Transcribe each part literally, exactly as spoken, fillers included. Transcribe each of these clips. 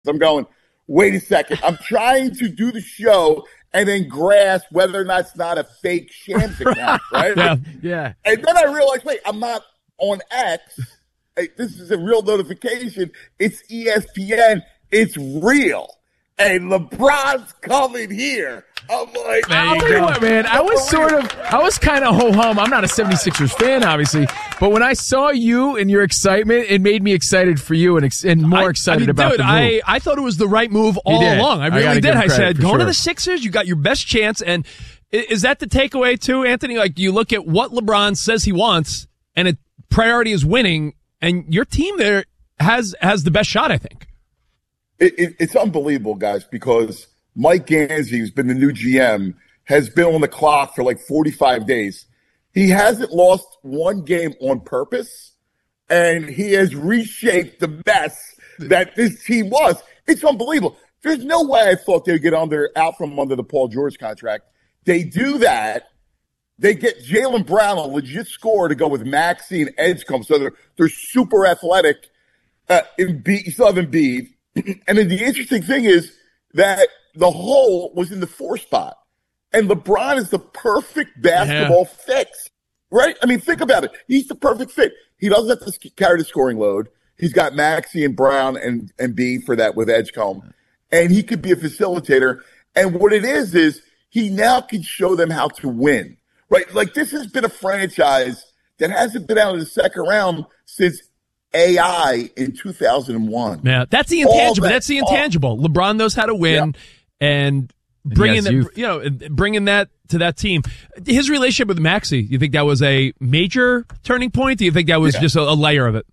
I'm going, wait a second. I'm trying to do the show and then grasp whether or not it's not a fake Shams account, right? Yeah, yeah. And then I realized, wait, I'm not on X. Hey, this is a real notification. It's E S P N. It's real. And LeBron's coming here. I'm like, I'll tell you what, man. I was sort of, I was kind of ho-hum. I'm not a seventy-sixers fan, obviously. But when I saw you and your excitement, it made me excited for you and, ex- and more I, excited I mean, about dude, the move. I, I thought it was the right move all along. I really I did. I said, going going to sure. the Sixers, you got your best chance. And is that the takeaway, too, Anthony? Like, you look at what LeBron says he wants, and it, priority is winning, and your team there has has the best shot, I think. It, it, it's unbelievable, guys, because Mike Gansey, who's been the new G M, has been on the clock for like forty-five days. He hasn't lost one game on purpose, and he has reshaped the mess that this team was. It's unbelievable. There's no way I thought they would get under out from under the Paul George contract. They do that. They get Jaylen Brown, a legit scorer, to go with Maxey and Edgecombe, so they're, they're super athletic. Uh, Embiid, you still have Embiid. And then the interesting thing is that the hole was in the four spot. And LeBron is the perfect basketball yeah. fix, right? I mean, think about it. He's the perfect fit. He doesn't have to carry the scoring load. He's got Maxey and Brown and, and B for that with Edgecombe. And he could be a facilitator. And what it is, is he now can show them how to win, right? Like, this has been a franchise that hasn't been out of the second round since A I in two thousand one. Yeah, that's the intangible. That, that's the intangible. All, LeBron knows how to win, yeah. and bringing that, you know, bringing that to that team. His relationship with Maxey, you think that was a major turning point? Do you think that was yeah. just a, a layer of it?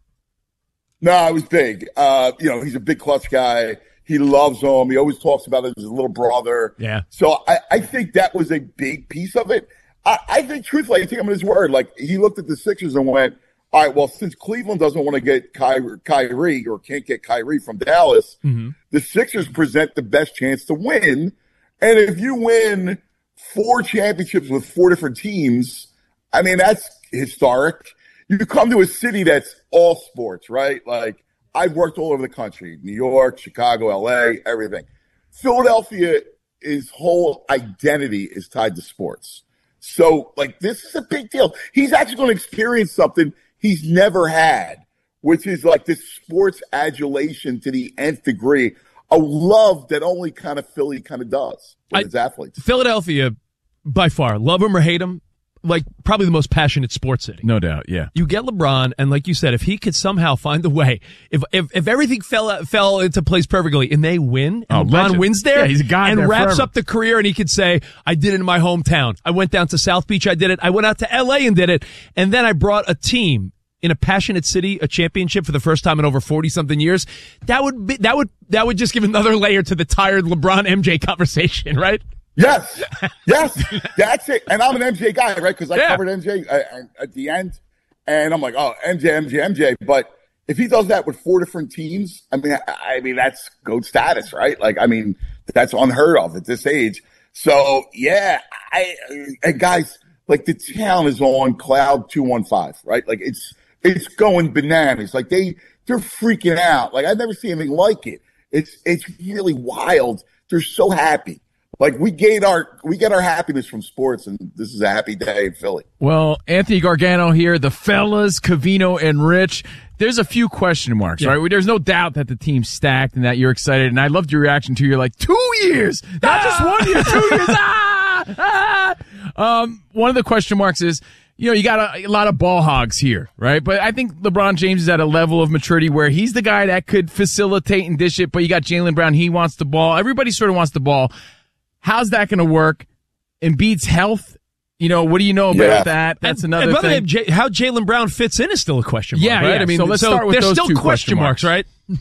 No, it was big. Uh, you know, he's a big clutch guy. He loves him. He always talks about it as his little brother. Yeah. So I, I think that was a big piece of it. I, I think, truthfully, I think I'm his word. Like, he looked at the Sixers and went, all right, well, since Cleveland doesn't want to get Kyrie, Kyrie or can't get Kyrie from Dallas, mm-hmm. the Sixers present the best chance to win. And if you win four championships with four different teams, I mean, that's historic. You come to a city that's all sports, right? Like, I've worked all over the country, New York, Chicago, L A, everything. Philadelphia, his whole identity is tied to sports. So, like, this is a big deal. He's actually going to experience something he's never had, which is like this sports adulation to the nth degree, a love that only kind of Philly kind of does with I, its athletes. Philadelphia, by far, love him or hate him, like probably the most passionate sports city. No doubt, yeah. You get LeBron, and like you said, if he could somehow find a way, if if, if everything fell fell into place perfectly and they win, and oh, LeBron legend. wins there, yeah, he's a guy and there wraps forever. up the career, and he could say, I did it in my hometown. I went down to South Beach, I did it. I went out to L A and did it. And then I brought a team in a passionate city, a championship for the first time in over forty something years. That would be, that would, that would just give another layer to the tired LeBron M J conversation, right? Yes. Yes. That's it. And I'm an M J guy, right? Because I yeah. covered M J at, at the end. And I'm like, oh, M J, M J, M J. But if he does that with four different teams, I mean, I, I mean, that's GOAT status, right? Like, I mean, that's unheard of at this age. So, yeah, I, and guys, like, the town is on cloud two one five, right? Like, it's, it's going bananas. Like, they, they're freaking out. Like, I've never seen anything like it. It's, it's really wild. They're so happy. Like, we get our we get our happiness from sports, and this is a happy day in Philly. Well, Anthony Gargano here, the fellas, Covino and Rich. There's a few question marks, yeah. right? There's no doubt that the team's stacked and that you're excited. And I loved your reaction to you're like, two years, not just one year, two years. Ah, ah. Um, one of the question marks is, you know, you got a, a lot of ball hogs here, right? But I think LeBron James is at a level of maturity where he's the guy that could facilitate and dish it. But you got Jaylen Brown, he wants the ball. Everybody sort of wants the ball. How's that going to work? Embiid's health, you know, what do you know about yeah. that? That's and, another and thing. J- how Jaylen Brown fits in is still a question mark, yeah, right? Yeah, I mean, so let's so start with there's those still two question marks, marks, right?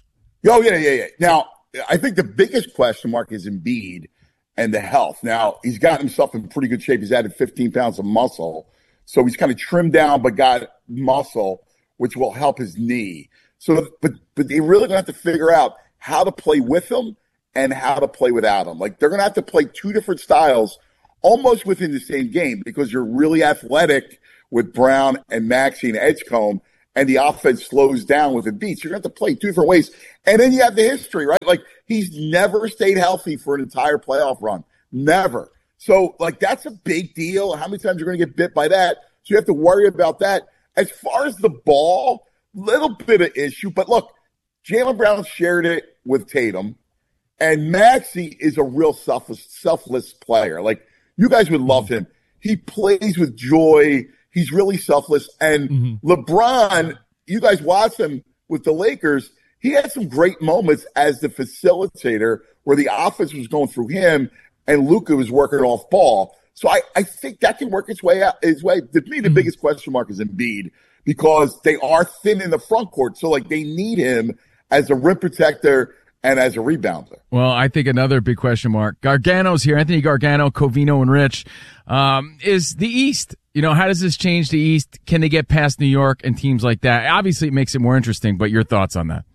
Oh, yeah, yeah, yeah. Now, I think the biggest question mark is Embiid and the health. Now, he's gotten himself in pretty good shape. He's added fifteen pounds of muscle. So he's kind of trimmed down but got muscle, which will help his knee. So, but, but they really going to have to figure out how to play with him and how to play without him. Like, they're going to have to play two different styles almost within the same game because you're really athletic with Brown and Maxey and Edgecombe, and the offense slows down with the beats. You're going to have to play two different ways. And then you have the history, right? Like, he's never stayed healthy for an entire playoff run. Never. So, like, that's a big deal. How many times you're going to get bit by that? So you have to worry about that. As far as the ball, little bit of issue. But look, Jaylen Brown shared it with Tatum. And Maxey is a real selfless, selfless player. Like, you guys would love him. He plays with joy. He's really selfless. And mm-hmm. LeBron, you guys watch him with the Lakers. He had some great moments as the facilitator where the offense was going through him and Luka was working off ball. So I, I think that can work its way out. Its way. To me, the mm-hmm. biggest question mark is Embiid because they are thin in the front court. So, like, they need him as a rim protector and as a rebounder. Well, I think another big question mark. Gargano's here. Anthony Gargano, Covino, and Rich. Um, is the East. You know, how does this change the East? Can they get past New York and teams like that? Obviously, it makes it more interesting, but your thoughts on that?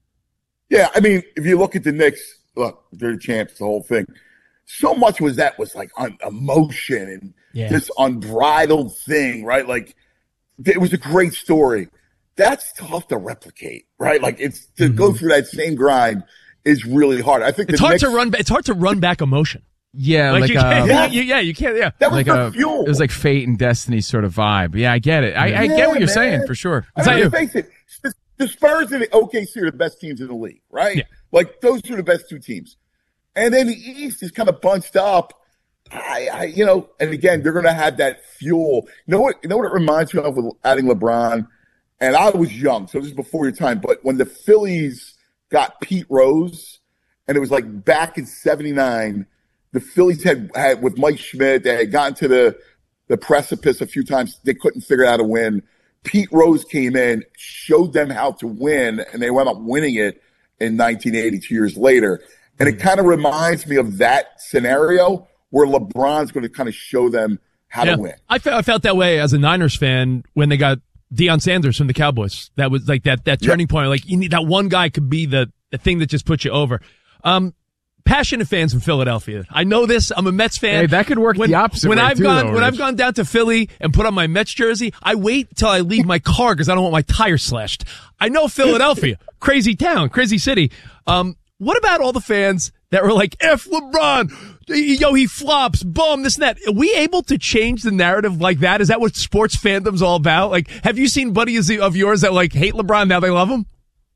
Yeah, I mean, if you look at the Knicks, look, they're the champs, the whole thing. So much was that was like un- emotion and yeah. this unbridled thing, right? Like, it was a great story. That's tough to replicate, right? Like, it's to mm-hmm. go through that same grind is really hard. I think it's the hard Knicks, to run. It's hard to run back emotion. Yeah, like, like you um, yeah, you, yeah, you can't. Yeah, that was like the a, fuel. It was like fate and destiny sort of vibe. Yeah, I get it. I, I yeah, get what you're man. saying for sure. I mean, face it, the Spurs and the O K C are the best teams in the league, right? Yeah. Like, those are the best two teams. And then the East is kind of bunched up. I, I you know, and again, they're going to have that fuel. You know what? You know what it reminds me of with adding LeBron. And I was young, so this is before your time. But when the Phillies got Pete Rose, and it was like back in seventy-nine, the Phillies had, had with Mike Schmidt, they had gotten to the, the precipice a few times. They couldn't figure out how to win. Pete Rose came in, showed them how to win, and they wound up winning it in nineteen eighty, two years later. And it kind of reminds me of that scenario where LeBron's going to kind of show them how yeah. to win. I felt, I felt that way as a Niners fan when they got Deion Sanders from the Cowboys. That was like that, that turning yep. point. Like, you need that one guy could be the, the thing that just puts you over. Um, passionate fans from Philadelphia. I know this. I'm a Mets fan. Hey, that could work when, the opposite when way I've too, gone, though, when Rich. I've gone down to Philly and put on my Mets jersey, I wait till I leave my car because I don't want my tire slashed. I know Philadelphia, crazy town, crazy city. Um, what about all the fans that were like, F LeBron, yo, he flops, bum, this and that? Are we able to change the narrative like that? Is that what sports fandom's all about? Like, have you seen buddies of yours that like hate LeBron, now they love him?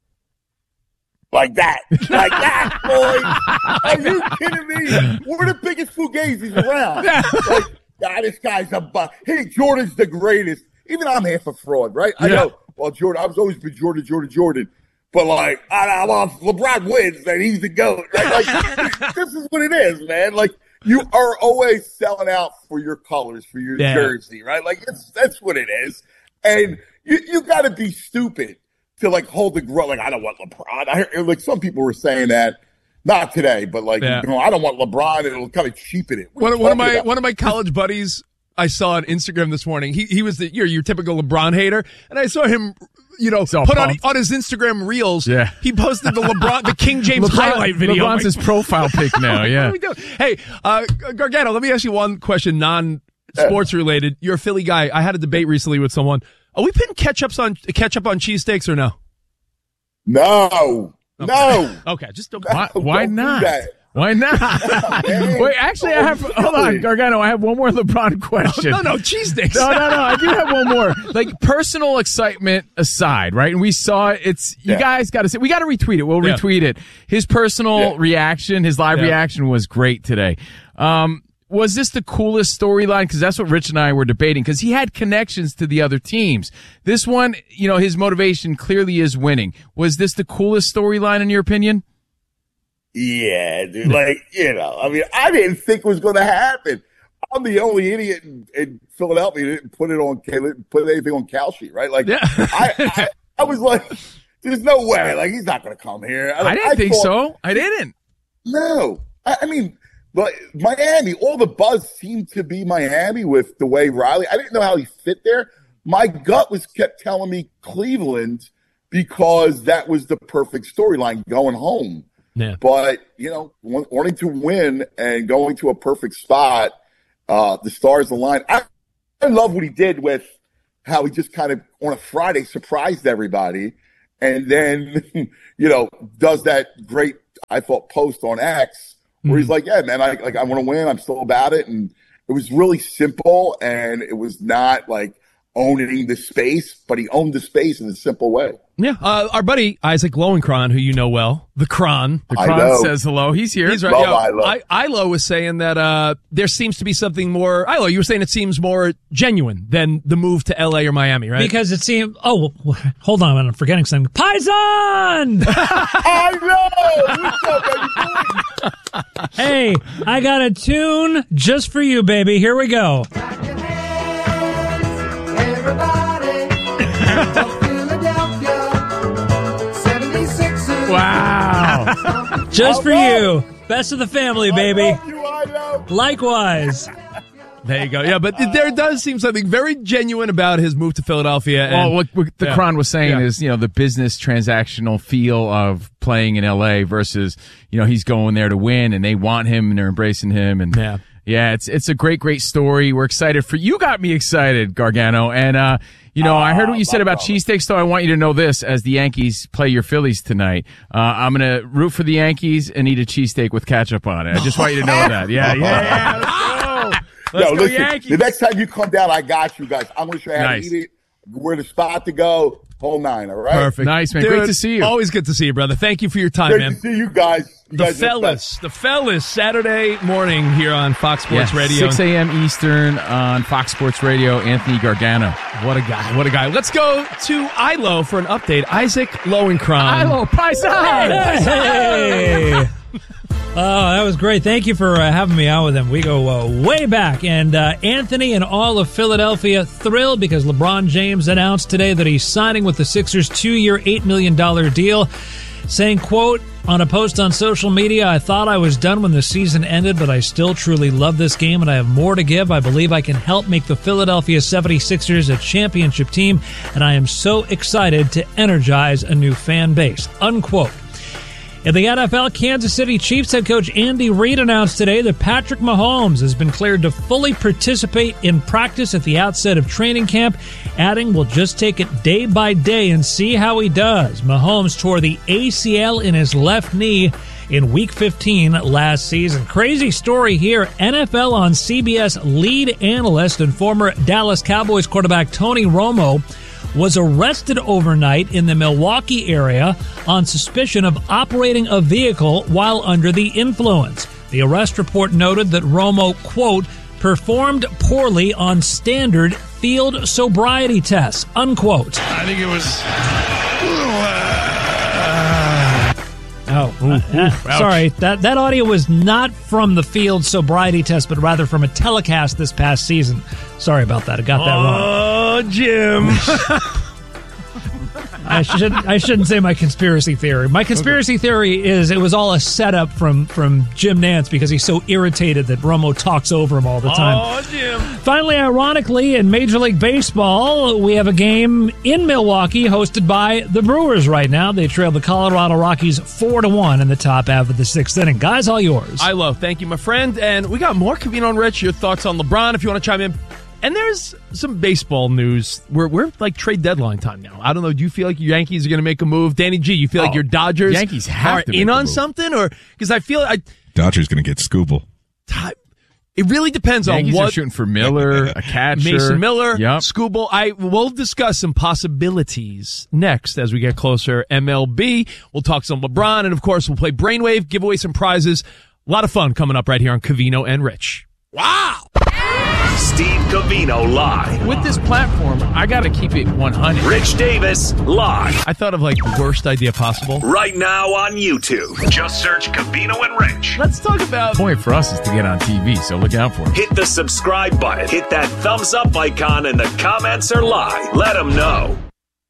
Like that. Like that, boy. Are you kidding me? We're the biggest fugazis around. Like, God, this guy's a buck. Hey, Jordan's the greatest. Even I'm half a fraud, right? I yeah. know. Well, Jordan, I've always been Jordan, Jordan, Jordan. But, like, I, I, well, LeBron wins, then he's the GOAT. Right? Like, this is what it is, man. Like, you are always selling out for your colors, for your yeah. jersey, right? Like, it's, that's what it is. And you, you got to be stupid to, like, hold the grudge. Like, I don't want LeBron. I heard, like, some people were saying that. Not today, but, like, yeah. you know, I don't want LeBron. It'll kind of cheapen it. One, one of my about? one of my college buddies I saw on Instagram this morning, he he was the, your, your typical LeBron hater, and I saw him, you know, so put on, on his Instagram reels. Yeah. He posted the LeBron, the King James LeBron, highlight video. LeBron's his profile pic now, yeah. Hey, uh, Gargano, let me ask you one question, non-sports related. You're a Philly guy. I had a debate recently with someone. Are we putting ketchups on, ketchup on cheesesteaks or no? No. Okay. No. Okay, just don't. Why, why don't not? Do why not? Wait, actually, I have. Hold on, Gargano. I have one more LeBron question. No, no, no cheesesteaks. No, no, no. I do have one more. Like, personal excitement aside, right? And we saw it. It's you yeah. guys got to say we got to retweet it. We'll yeah. retweet it. His personal yeah. reaction, his live yeah. reaction was great today. Um, was this the coolest storyline? Because that's what Rich and I were debating. Because he had connections to the other teams. This one, you know, his motivation clearly is winning. Was this the coolest storyline in your opinion? Yeah, dude. Like, you know, I mean, I didn't think it was going to happen. I'm the only idiot in, in Philadelphia that didn't put it on, put anything on Cal Sheet, right? Like, yeah. I, I, I was like, there's no way. Like, he's not going to come here. I, I didn't I think thought, so. I didn't. No. I, I mean, but Miami, all the buzz seemed to be Miami with the way Riley, I didn't know how he fit there. My gut was kept telling me Cleveland because that was the perfect storyline going home. Yeah. But, you know, wanting to win and going to a perfect spot, uh, the stars align. I, I love what he did with how he just kind of on a Friday, surprised everybody, and then, you know, does that great, I thought, post on X where mm-hmm. he's like, yeah, man, I like I want to win. I'm still about it. And it was really simple, and it was not like owning the space, but he owned the space in a simple way. Yeah. Uh, our buddy Isaac Lowenkron, who you know well, the Kron. The Kron says hello. He's here. He's right. Yo, I, Ilo was saying that uh, there seems to be something more. Ilo, you were saying it seems more genuine than the move to L A or Miami, right? Because it seemed. Oh, hold on, I'm forgetting something. Paisan! I know. Hey, I got a tune just for you, baby. Here we go. Wow. Just for you. Best of the family, baby. I love you, I love you. Likewise. There you go. Yeah, but there does seem something very genuine about his move to Philadelphia. And, well, what, what the yeah. Kron was saying yeah. is, you know, the business transactional feel of playing in L A versus, you know, he's going there to win and they want him and they're embracing him. And yeah. Yeah, it's it's a great, great story. We're excited for you. Got me excited, Gargano. And, uh, you know, uh, I heard what you said about cheesesteaks, though. I want you to know this as the Yankees play your Phillies tonight. Uh, I'm going to root for the Yankees and eat a cheesesteak with ketchup on it. I just want you to know that. Yeah, yeah, yeah. Let's go. Let's Yo, go listen, Yankees. the next time you come down, I got you guys. I'm going to show you how Nice. to eat it, where the spot to go, whole nine, all right? Perfect. Nice, man. Dude, Great to see you. Always good to see you, brother. Thank you for your time, Great man. to see you guys. You The guys are fellas, the fellas, Saturday morning here on Fox Sports Yeah, Radio. six a.m. Eastern on Fox Sports Radio. Anthony Gargano. What a guy, what a guy. Let's go to Ilo for an update. Isaac Lowenkron. Ilo, Paisan! Hey! Oh, that was great. Thank you for uh, having me out with him. We go uh, way back. And uh, Anthony and all of Philadelphia thrilled because LeBron James announced today that he's signing with the Sixers two-year, eight million dollars deal, saying, quote, on a post on social media, I thought I was done when the season ended, but I still truly love this game and I have more to give. I believe I can help make the Philadelphia seventy-sixers a championship team, and I am so excited to energize a new fan base, unquote. In the N F L, Kansas City Chiefs head coach Andy Reid announced today that Patrick Mahomes has been cleared to fully participate in practice at the outset of training camp, adding, we'll just take it day by day and see how he does. Mahomes tore the A C L in his left knee in Week fifteen last season. Crazy story here. N F L on C B S lead analyst and former Dallas Cowboys quarterback Tony Romo was arrested overnight in the Milwaukee area on suspicion of operating a vehicle while under the influence. The arrest report noted that Romo, quote, performed poorly on standard field sobriety tests, unquote. I think it was... Oh, Ooh, uh, ooh, uh, sorry. That that audio was not from the field sobriety test, but rather from a telecast this past season. Sorry about that. I got that wrong. Oh, Jim. I should I shouldn't say my conspiracy theory. My conspiracy theory is it was all a setup from from Jim Nantz because he's so irritated that Romo talks over him all the time. Oh, Jim. Finally, ironically, in Major League Baseball, we have a game in Milwaukee hosted by the Brewers right now. They trail the Colorado Rockies four to one in the top half of the sixth inning. Guys, all yours. Ilo, thank you, my friend. And we got more Covino and Rich. Your thoughts on LeBron if you want to chime in. And there's some baseball news. We're, we're like trade deadline time now. I don't know. Do you feel like your Yankees are going to make a move? Danny G, you feel Oh, like your Dodgers Yankees have are to make in a on move. something? Or because I feel I, Dodgers going to get Scooble. it really depends Yankees on are what. shooting for Miller, a catcher. Mason Miller, Yep. Scooble. I will discuss some possibilities next as we get closer. M L B. We'll talk some LeBron, and of course, we'll play Brainwave, give away some prizes. A lot of fun coming up right here on Covino and Rich. Wow! Steve Covino live. With this platform, I got to keep it one hundred. Rich Davis live. I thought of like the worst idea possible. Right now on YouTube. Just search Covino and Rich. Let's talk about. The point for us is to get on T V, so look out for it. Hit the subscribe button. Hit that thumbs up icon, and the comments are live. Let them know.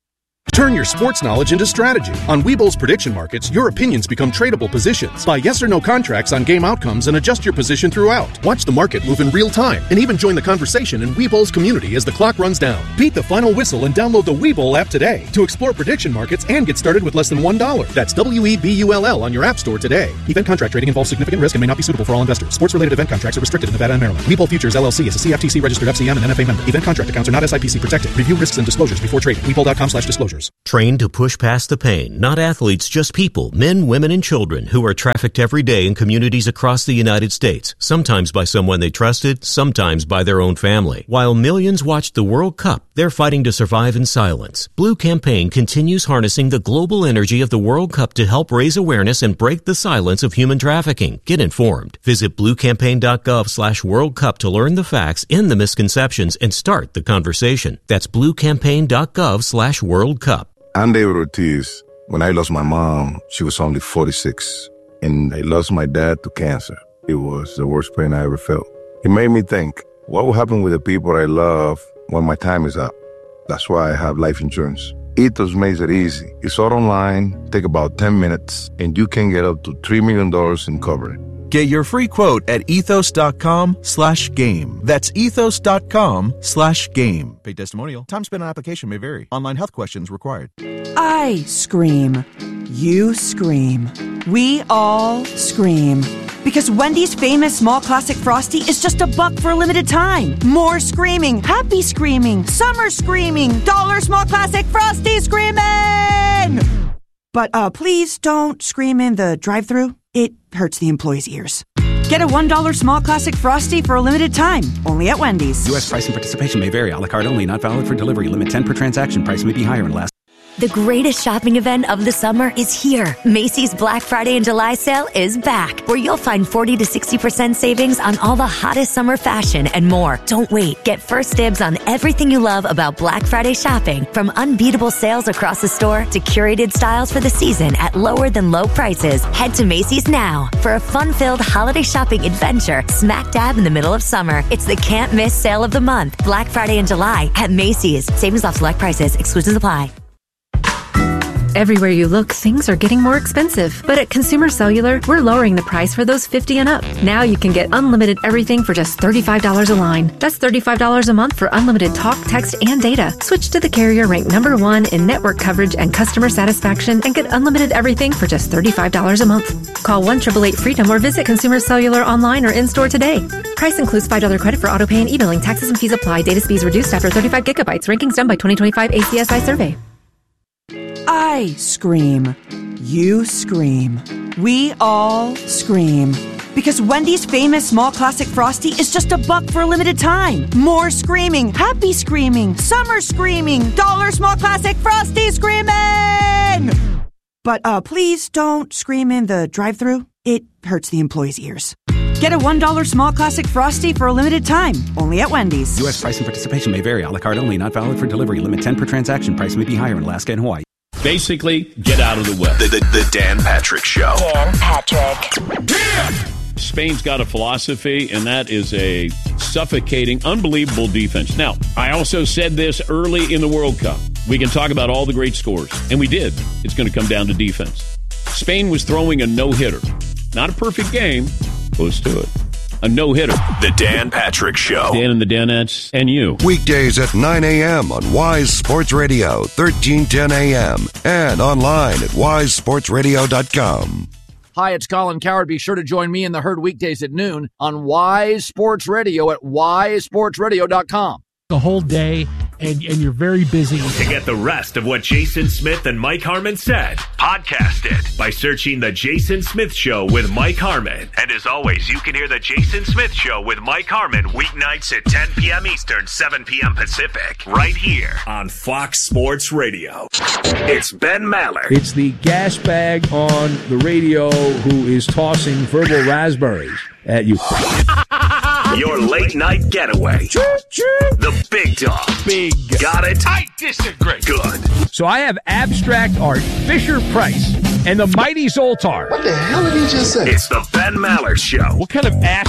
Turn your sports knowledge into strategy. On Webull's prediction markets, your opinions become tradable positions. Buy yes or no contracts on game outcomes and adjust your position throughout. Watch the market move in real time and even join the conversation in Webull's community as the clock runs down. Beat the final whistle and download the Webull app today to explore prediction markets and get started with less than one dollar. That's W E B U L L on your app store today. Event contract trading involves significant risk and may not be suitable for all investors. Sports-related event contracts are restricted in Nevada and Maryland. Webull Futures L L C is a C F T C-registered F C M and N F A member. Event contract accounts are not S I P C protected. Review risks and disclosures before trading. Webull.com slash disclosures. Trained to push past the pain. Not athletes, just people, men, women, and children who are trafficked every day in communities across the United States, sometimes by someone they trusted, sometimes by their own family. While millions watch the World Cup, they're fighting to survive in silence. Blue Campaign continues harnessing the global energy of the World Cup to help raise awareness and break the silence of human trafficking. Get informed. Visit bluecampaign.gov slash World Cup to learn the facts, end the misconceptions, and start the conversation. That's bluecampaign.gov slash World Cup. I'm David Ortiz. When I lost my mom, she was only forty-six, and I lost my dad to cancer. It was the worst pain I ever felt. It made me think, what will happen with the people I love when my time is up? That's why I have life insurance. Ethos makes it easy. It's all online, take about ten minutes, and you can get up to three million dollars in coverage. Get your free quote at ethos.com slash game. That's ethos.com slash game. Paid testimonial. Time spent on application may vary. Online health questions required. I scream. You scream. We all scream. Because Wendy's famous small classic Frosty is just a buck for a limited time. More screaming, happy screaming, summer screaming, dollar small classic Frosty screaming! But uh, please don't scream in the drive-thru. It hurts the employees' ears. Get a one dollar small classic Frosty for a limited time, only at Wendy's. U S price and participation may vary. A la carte only, not valid for delivery. Limit ten per transaction. Price may be higher in last. The greatest shopping event of the summer is here. Macy's Black Friday and July sale is back, where you'll find forty to sixty percent savings on all the hottest summer fashion and more. Don't wait. Get first dibs on everything you love about Black Friday shopping, from unbeatable sales across the store to curated styles for the season at lower than low prices. Head to Macy's now for a fun-filled holiday shopping adventure smack dab in the middle of summer. It's the can't miss sale of the month. Black Friday and July at Macy's. Savings off select prices. Exclusions apply. Everywhere you look, things are getting more expensive. But at Consumer Cellular, we're lowering the price for those fifty and up. Now you can get unlimited everything for just thirty-five dollars a line. That's thirty-five dollars a month for unlimited talk, text, and data. Switch to the carrier ranked number one in network coverage and customer satisfaction and get unlimited everything for just thirty-five dollars a month. Call one eight eight eight FREEDOM or visit Consumer Cellular online or in-store today. Price includes five dollars credit for autopay and e-billing. Taxes and fees apply. Data speeds reduced after thirty-five gigabytes. Rankings done by twenty twenty-five A C S I survey. I scream. You scream. We all scream. Because Wendy's famous small classic Frosty is just a buck for a limited time. More screaming, happy screaming, summer screaming, dollar small classic Frosty screaming! But uh, please don't scream in the drive-thru. It hurts the employees' ears. Get a one dollar small classic Frosty for a limited time, only at Wendy's. U S price and participation may vary. A la carte only, not valid for delivery. Limit ten per transaction. Price may be higher in Alaska and Hawaii. Basically, get out of the way. The, the, the Dan Patrick Show. Dan Patrick. Spain's got a philosophy, and that is a suffocating, unbelievable defense. Now, I also said this early in the World Cup. We can talk about all the great scores, and we did. It's going to come down to defense. Spain was throwing a no-hitter. Not a perfect game. Close to it. A no-hitter. The Dan Patrick Show. Dan and the Danettes and you. Weekdays at nine a.m. on Wise Sports Radio, thirteen ten a.m. and online at wise sports radio dot com. Hi, it's Colin Coward. Be sure to join me in the herd weekdays at noon on Wise Sports Radio at wise sports radio dot com. The whole day, and, and you're very busy. To get the rest of what Jason Smith and Mike Harmon said, podcast it by searching The Jason Smith Show with Mike Harmon. And as always, you can hear The Jason Smith Show with Mike Harmon weeknights at ten p.m. Eastern, seven p.m. Pacific, right here on Fox Sports Radio. It's Ben Maller. It's the gas bag on the radio who is tossing verbal raspberries at you. Your late night getaway. The big dog. Big. Got it? I disagree. Good. So I have abstract art, Fisher Price, and the mighty Zoltar. What the hell did he just say? It's the Ben Maller Show. What kind of acid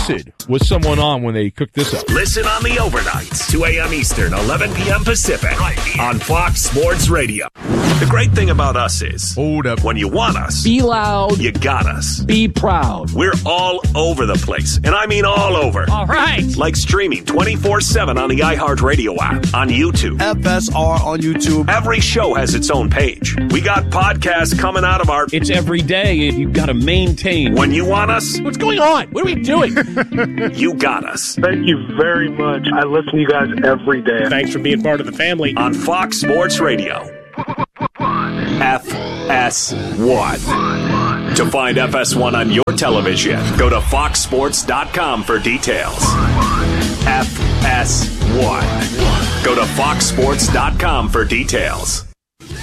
Was someone on when they cooked this up? Listen on the overnights, two a.m. Eastern, eleven p.m. Pacific, right here on Fox Sports Radio. The great thing about us is, hold up, when you want us, be loud, you got us. Be proud. We're all over the place, and I mean all over. All right. Like streaming twenty-four seven on the iHeartRadio app, on YouTube. F S R on YouTube. Every show has its own page. We got podcasts coming out of our... It's every day, and you've got to maintain. When you want us... What's going on? What are we doing? You got us. Thank you very much. I listen to you guys every day. Thanks for being part of the family. On Fox Sports Radio. F S one. To find F S one on your television, go to fox sports dot com for details. F S one. Go to fox sports dot com for details.